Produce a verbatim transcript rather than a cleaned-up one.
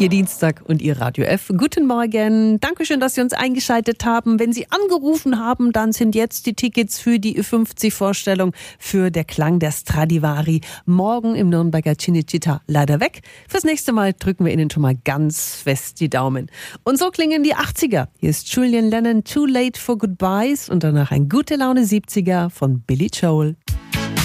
Ihr Dienstag und Ihr Radio F. Guten Morgen. Dankeschön, dass Sie uns eingeschaltet haben. Wenn Sie angerufen haben, dann sind jetzt die Tickets für die Ü fünfzig-Vorstellung für Der Klang der Stradivari morgen im Nürnberger Cinecittà leider weg. Fürs nächste Mal drücken wir Ihnen schon mal ganz fest die Daumen. Und so klingen die achtziger. Hier ist Julian Lennon, Too Late for Goodbyes und danach ein gute Laune siebziger von Billy Joel.